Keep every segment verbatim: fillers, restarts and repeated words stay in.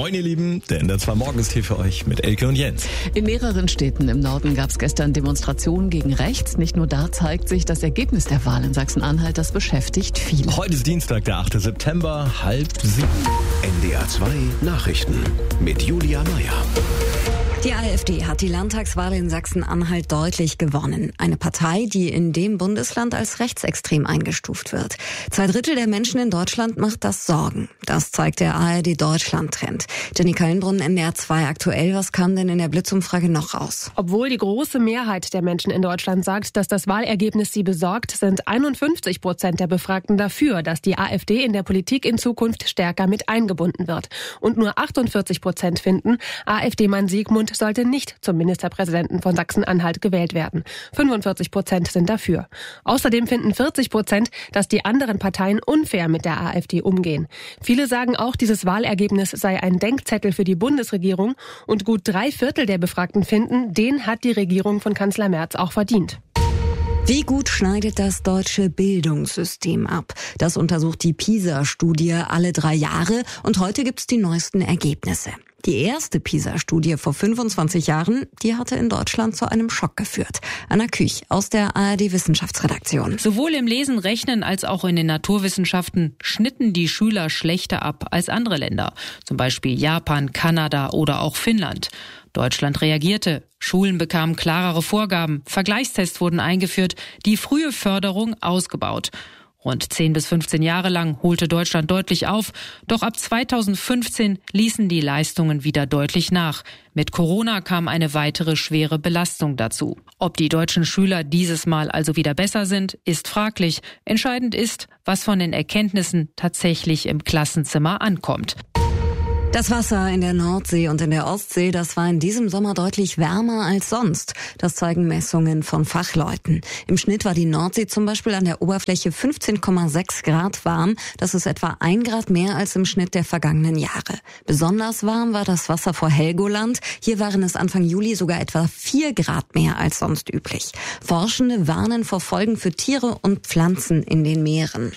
Moin ihr Lieben, der N D R zwei Morgen ist hier für euch mit Elke und Jens. In mehreren Städten im Norden gab es gestern Demonstrationen gegen rechts. Nicht nur da zeigt sich das Ergebnis der Wahl in Sachsen-Anhalt, das beschäftigt viele. Heute ist Dienstag, der achte September, halb sieben. N D R zwei Nachrichten mit Julia Meyer. Die AfD hat die Landtagswahl in Sachsen-Anhalt deutlich gewonnen. Eine Partei, die in dem Bundesland als rechtsextrem eingestuft wird. Zwei Drittel der Menschen in Deutschland macht das Sorgen. Das zeigt der A R D-Deutschland-Trend. Jenny Kallenbrunn, N D R zwei aktuell. Was kam denn in der Blitzumfrage noch raus? Obwohl die große Mehrheit der Menschen in Deutschland sagt, dass das Wahlergebnis sie besorgt, sind einundfünfzig Prozent der Befragten dafür, dass die AfD in der Politik in Zukunft stärker mit eingebunden wird. Und nur achtundvierzig Prozent finden, AfD-Mann Siegmund sollte nicht zum Ministerpräsidenten von Sachsen-Anhalt gewählt werden. fünfundvierzig Prozent sind dafür. Außerdem finden vierzig Prozent, dass die anderen Parteien unfair mit der AfD umgehen. Viele sagen auch, dieses Wahlergebnis sei ein Denkzettel für die Bundesregierung und gut drei Viertel der Befragten finden, den hat die Regierung von Kanzler Merz auch verdient. Wie gut schneidet das deutsche Bildungssystem ab? Das untersucht die PISA-Studie alle drei Jahre und heute gibt's die neuesten Ergebnisse. Die erste PISA-Studie vor fünfundzwanzig Jahren, die hatte in Deutschland zu einem Schock geführt. Anna Küch aus der A R D-Wissenschaftsredaktion. Sowohl im Lesen, Rechnen als auch in den Naturwissenschaften schnitten die Schüler schlechter ab als andere Länder. Zum Beispiel Japan, Kanada oder auch Finnland. Deutschland reagierte. Schulen bekamen klarere Vorgaben. Vergleichstests wurden eingeführt. Die frühe Förderung ausgebaut. Rund zehn bis fünfzehn Jahre lang holte Deutschland deutlich auf, doch ab zweitausendfünfzehn ließen die Leistungen wieder deutlich nach. Mit Corona kam eine weitere schwere Belastung dazu. Ob die deutschen Schüler dieses Mal also wieder besser sind, ist fraglich. Entscheidend ist, was von den Erkenntnissen tatsächlich im Klassenzimmer ankommt. Das Wasser in der Nordsee und in der Ostsee, das war in diesem Sommer deutlich wärmer als sonst. Das zeigen Messungen von Fachleuten. Im Schnitt war die Nordsee zum Beispiel an der Oberfläche fünfzehn Komma sechs Grad warm. Das ist etwa ein Grad mehr als im Schnitt der vergangenen Jahre. Besonders warm war das Wasser vor Helgoland. Hier waren es Anfang Juli sogar etwa vier Grad mehr als sonst üblich. Forschende warnen vor Folgen für Tiere und Pflanzen in den Meeren.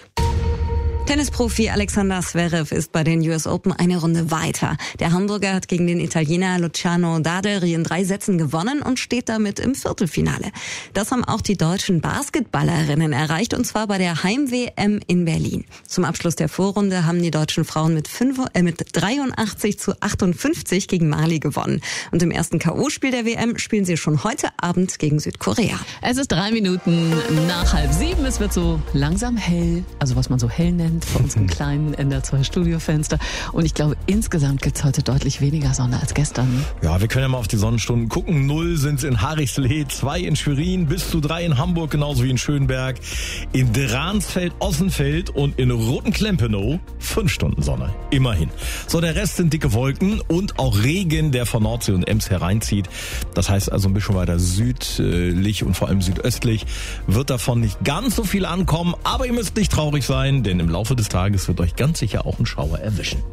Tennisprofi Alexander Zverev ist bei den U S Open eine Runde weiter. Der Hamburger hat gegen den Italiener Luciano Daderi in drei Sätzen gewonnen und steht damit im Viertelfinale. Das haben auch die deutschen Basketballerinnen erreicht, und zwar bei der Heim-W M in Berlin. Zum Abschluss der Vorrunde haben die deutschen Frauen mit, fünf, äh, mit dreiundachtzig zu achtundfünfzig gegen Mali gewonnen. Und im ersten K O-Spiel der W M spielen sie schon heute Abend gegen Südkorea. Es ist drei Minuten nach halb sieben. Es wird so langsam hell, also was man so hell nennt, vor unserem kleinen N D R zwei Studiofenster. Und ich glaube, insgesamt gibt's heute deutlich weniger Sonne als gestern. Ja, wir können ja mal auf die Sonnenstunden gucken. Null sind's in Harichslee, zwei in Schwerin, bis zu drei in Hamburg, genauso wie in Schönberg, in Dransfeld, Ossenfeld und in Rotenklempenou fünf Stunden Sonne. Immerhin. So, der Rest sind dicke Wolken und auch Regen, der von Nordsee und Ems hereinzieht. Das heißt also ein bisschen weiter südlich und vor allem südöstlich wird davon nicht ganz so viel ankommen. Aber ihr müsst nicht traurig sein, denn im Laufe des Tages wird euch ganz sicher auch ein Schauer erwischen.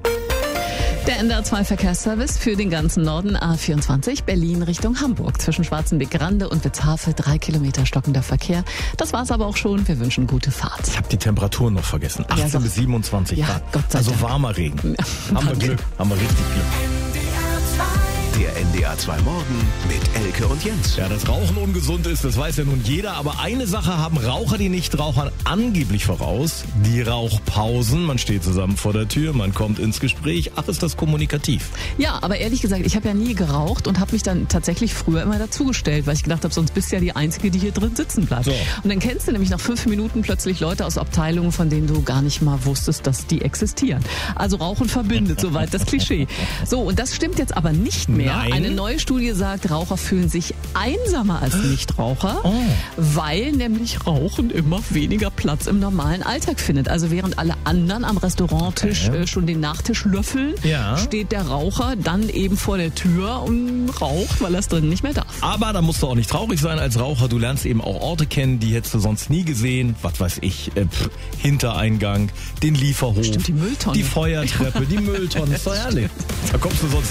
Der N D R zwei Verkehrsservice für den ganzen Norden, A vierundzwanzig, Berlin Richtung Hamburg. Zwischen Schwarzenbeck-Grande und Witzhafe drei Kilometer stockender Verkehr. Das war's aber auch schon. Wir wünschen gute Fahrt. Ich habe die Temperaturen noch vergessen. achtzehn Ja, bis siebenundzwanzig ja, Grad. Gott sei also Dank. warmer Regen. Ja, haben wir Glück. Haben wir richtig Glück. Der N D R zwei Morgen mit Elke und Jens. Ja, dass Rauchen ungesund ist, das weiß ja nun jeder. Aber eine Sache haben Raucher, die Nichtrauchern angeblich voraus. Die Rauchpausen. Man steht zusammen vor der Tür, man kommt ins Gespräch. Ach, ist das kommunikativ. Ja, aber ehrlich gesagt, ich habe ja nie geraucht und habe mich dann tatsächlich früher immer dazugestellt, weil ich gedacht habe, sonst bist du ja die Einzige, die hier drin sitzen bleibt. So. Und dann kennst du nämlich nach fünf Minuten plötzlich Leute aus Abteilungen, von denen du gar nicht mal wusstest, dass die existieren. Also Rauchen verbindet, soweit das Klischee. So, und das stimmt jetzt aber nicht mehr. Nein. Eine neue Studie sagt, Raucher fühlen sich einsamer als Nichtraucher, Oh. weil nämlich Rauchen immer weniger Platz im normalen Alltag findet. Also während alle anderen am Restauranttisch Okay. äh, schon den Nachtisch löffeln, Ja. steht der Raucher dann eben vor der Tür und raucht, weil er es drin nicht mehr darf. Aber da musst du auch nicht traurig sein als Raucher. Du lernst eben auch Orte kennen, die hättest du sonst nie gesehen. Was weiß ich, äh, pff, Hintereingang, den Lieferhof, Stimmt, die Mülltonne. die Feuertreppe, die Mülltonne. Ist doch herrlich. Da kommst du sonst